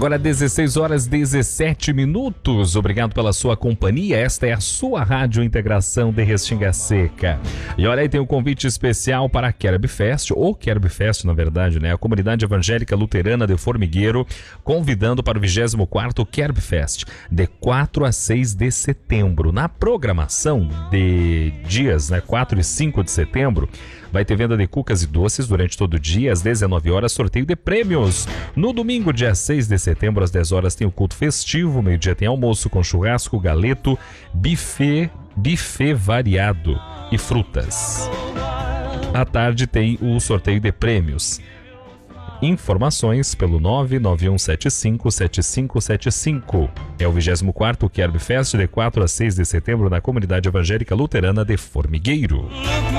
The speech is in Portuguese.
Agora 16 horas 17 minutos. Obrigado pela sua companhia. Esta é a sua Rádio Integração de Restinga Seca. E olha aí, tem um convite especial para a Kerbfest, ou Kerbfest na verdade, né? A Comunidade Evangélica Luterana de Formigueiro, convidando para o 24º Kerbfest, de 4 a 6 de setembro. Na programação de dias, né, 4 e 5 de setembro, vai ter venda de cucas e doces durante todo o dia. Às 19 horas, sorteio de prêmios. No domingo, dia 6 de setembro, às 10 horas, tem o culto festivo. Meio-dia tem almoço com churrasco, galeto, buffet variado e frutas. À tarde tem o sorteio de prêmios. Informações pelo 991757575. É o 24º Kerbfest, de 4 a 6 de setembro, na Comunidade Evangélica Luterana de Formigueiro.